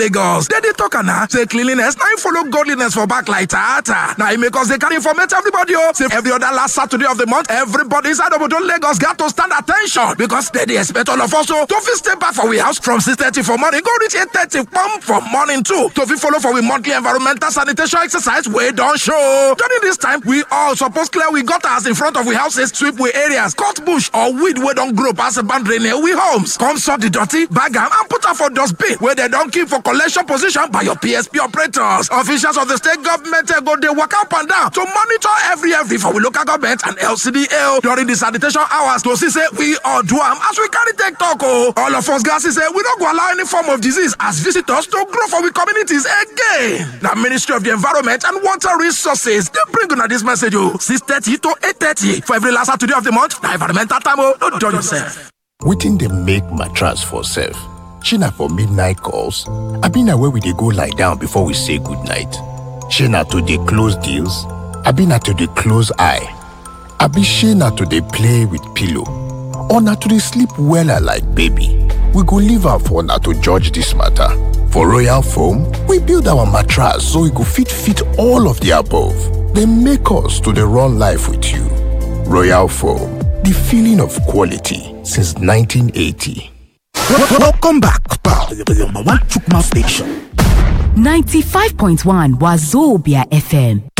Lagos. They talk now, say cleanliness, now follow godliness for back like that. Now it make us they can informate everybody. Say every other last Saturday of the month, everybody inside of Lagos got to stand attention because they expect all of us to fit stay back for we house from 6:30 for morning, go reach 8:30 for morning too. To fit follow for we monthly environmental sanitation exercise, we don't show. During this time, we all supposed clear we gutters in front of we houses, sweep we areas, cut bush or weed we don't grow past a boundary near we homes. Come sort the dirty, bag them and put her for dustbin where they don't keep for collection position by your PSP operators. Officials of the state government go they walk up and down to monitor every for we local government and LCDL during the sanitation hours to see say we all do them as we carry take talk. All of us guys say we don't go allow any form of disease as visitors to grow for we communities again. The Ministry of the Environment and Water Resources they bring on this message 6:30 to 8:30 for every last Saturday of the month. The environmental time don't do yourself. Wetin dey make mattress for sef? Shey na for midnight calls? Abi na where we dey go lie down before we say goodnight? Shey na to dey close deals? Abi na to dey close eye? Abi shey na to dey play with pillow? Or na to dey sleep wella like baby? We go leave am for una to judge dis matter. For Royal Foam, we build our mattress so e go fit all of the above. Dey make us to dey run life with you. Royal Foam, the feeling of quality since 1980. Welcome back, pal. The number one Chukma station. 95.1 Wazobia FM.